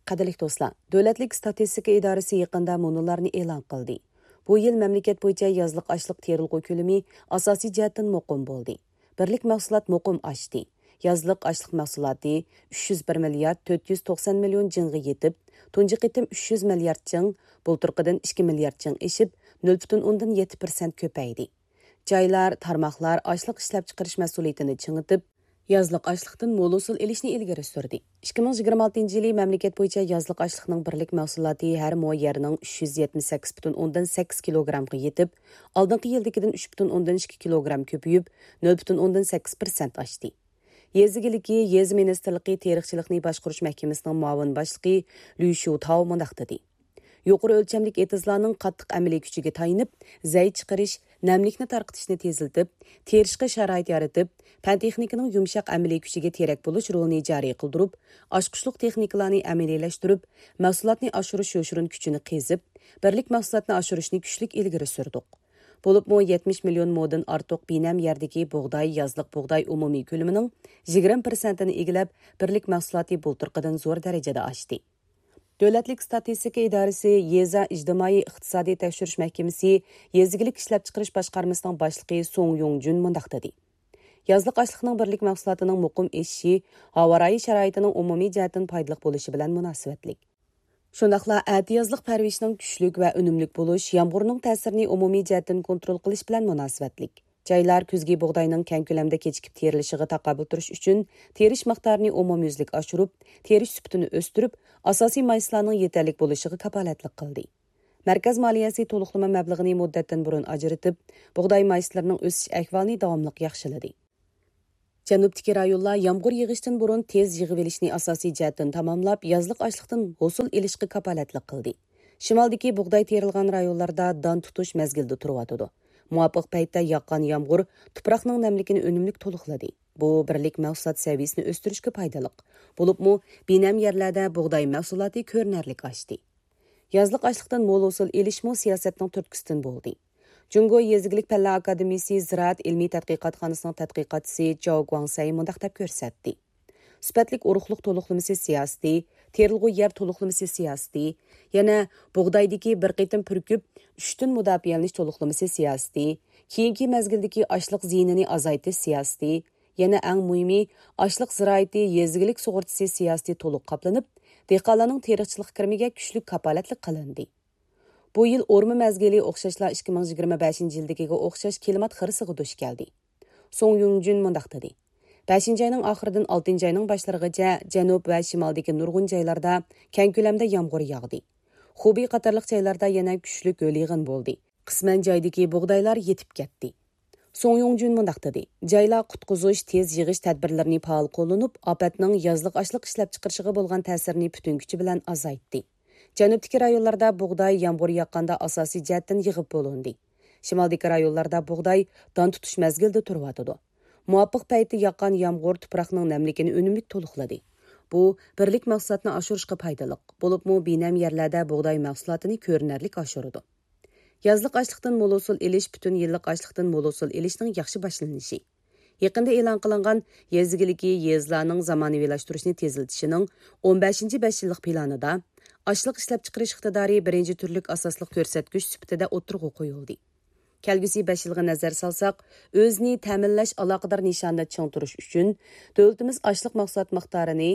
Qadrlik do'stlar, Davlatlik statistika idorasi yaqinda munolarni e'lon qildi. Bu yil mamlakat bo'yicha yozliq ochliq terilg'u ko'lami asosiy jihatdan muqim bo'ldi. Birlik mahsulot muqim oshdi. Yozliq ochliq mahsuloti 301 milliard 490 million jingga yetib, tunji qitim 300 milliard jing, bulturqidan 2 milliard jing eshib, 0,7% ko'paydi. Joylar, tarmoqlar ochliq ishlab chiqarish mas'uliyatini chingitib, Yazlıq açlıqdan mo'l usul elishni ilgari surdi. 2026-yili mamlakat bo'yicha yazlıq açlıqning birlik mahsuloti har mo yerning 378,8 kilogramga yetib, oldingi yildagidan 3,2 kilogram ko'payib, 0,8% oshdi. Yezigiligi Yez ministerligi terixchilikni boshqarish mahkamasining muavin boshlig'i Lü Shutao mundaq dedi. Yuqori o'lchamlik etizlarning qattiq amaliy kuchiga tayinib, zay chiqarish, namlikni tarqitishni teziltib, terishga sharoit yaratib, fan texnikaning yumshoq amaliy kuchiga terak bo'lish rolini joriy qildirib, oshqushliq texnikalarni amaliylashtirib, mahsulotni oshirish yo'shirin kuchini qezib, birlik mahsulotni oshirishni kuchlik ilgari surdik. Bo'libmi 70 million modan ortiq binam yerdagi bug'doy, yozliq bug'doy umumiy ko'lamining 20%ni egallab, birlik mahsuloti bulturqidan zo'r darajada oshdi. Davlatlik statistika idorasi Yeza ijtimoiy iqtisodiy tekshirish mahkamasi yezigilik ishlab chiqarish boshqarmasining boshlig'i Song Yongjun mundaq dedi. Yozliq ochliqning birlik mahsulotining muqim eshishi havorayi sharoitining umumiy jihatdan foydali bo'lishi bilan munosabatlik. Shundaqla yozliq parvishining kuchlik va unumlik bo'lish, yomg'irning ta'sirini umumiy jihatdan kontrol qilish bilan munosabatlik. Joylar kuzgi bug'doyning keng ko'lamda kechikib terilishiga taqobil turish uchun terish miqdorini umumyuzlik oshirib, terish sifatini o'stirib, asosiy mahsulotlarning yetarli bo'lishiga kafolatlik qildi. Markaz moliyasi to'liqlama mablag'ini muddatdan burun ajratib, bug'doy mahsulotlarining o'sish ahvolini davomli yaxshiladi. Janubdagi rayonlar yomg'ir yig'ishdan burun tez yig'ib olishni asosiy jihatdan tamomlab, yozliq ochliqdan hosil olishga kafolatlik qildi. Shimoldagi bug'doy terilgan rayonlarda don tutish mezgilda turibdi. Muvafiq paytda yoqqan yomg'ir tuproqning namligini unumli to'liqladi. Bu birlik mahsulot saviyasini o'stirishga foydali. Bo'libmi, binam yerlarda bug'doy mahsuloti ko'rinarli oshdi. Yozliq ochliqdan mo'l usul elishmo siyosatning turtkisidan bo'ldi. Jungo Yezigilik Fanlar akademiyasi Ziraat ilmiy tadqiqotxonasining tadqiqotchisi Zhao Guangsai mundaq deb ko'rsatdi. Sifatlik urug'liq to'liqlamasi siyosati, terilg'u yer to'liqlamasi siyosati, yana bug'doydagi bir qitim purkib, 3 tun mudofialanish to'liqlamasi siyosati, keyingi mazgildagi ochliq ziyinini azaytish siyosati, yana eng muhimi ochliq ziroati yezigilik sug'urtasi siyosati to'liq qoplanib, dehqonlarning terixchilik kirimiga kuchli kafolatlik qilindi. Bu yil o'rma mazgili o'xshashlar 2025-yildagiga o'xshash klimat xirisiga duch keldi. Song Yongjun mundaq dedi. 5-oyning oxiridan 6-oyning boshlarigacha janub va shimoldagi nurg'un joylarda keng ko'lamda yomg'ir yog'di. Xubi qatorliq joylarda yana kuchli yog'in bo'ldi. Qisman joydagi bug'doylar yetib ketdi. Song Yongjun mundaq dedi. Joylar qutqizish, tez yig'ish tadbirlarini faol qo'llanib, ofatning yozliq ochliq ishlab chiqarishiga bo'lgan ta'sirini butun kuchi bilan azaytdi. Janubdagi rayonlarda bug'doy yomg'ir yoqqanda asosiy jihatdan yig'ib bo'lindi. Shimoldagi rayonlarda bug'doy don tutish mezgilda turibdi. Muvafiq paytda yoqqan yomg'ir tuproqning namligini unumli to'liqladi. Bu birlik mahsulotni oshirishga foydali. Bo'libmi, binam yerlarda bug'doy mahsulotini ko'rinarli oshirdi. Yozliq ochliqdan mo'l usul elish butun yillik ochliqdan mo'l usul elishning yaxshi boshlanishi. Yaqinda e'lon qilingan yezigiligi yezlarning zamonaviylashtirishni teziltishining 15-5 yillik planida ochliq ishlab chiqarish iqtidori birinchi turlik asosliq ko'rsatkich sifatida o'tirg'i qo'yildi. Kelgusi 5 yilga nazar solsak, o'zni ta'minlash aloqador nishonda ching turish uchun davlatimiz ochliq mahsulot miqdorini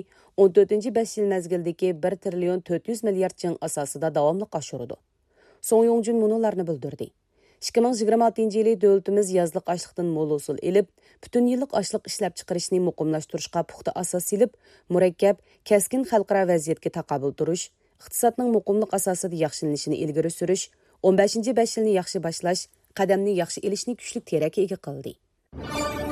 14-5 yil mezgildagi 1 trillion 400 milliard jing asosida davomli oshirdi. Song Yongjun munolarni bildirdi. 2026-yili davlatimiz yozliq ochliqdan mo'l usul elib, butun yillik ochliq ishlab chiqarishni muqimlashtirishga puxta asos silib, murakkab, keskin xalqaro vaziyatga taqobil turish, iqtisodning muqimlik asosida yaxshilanishini ilgari surish, 15-5 yilni yaxshi boshlash, qadamni yaxshi elishni kuchli terakka ega qildi.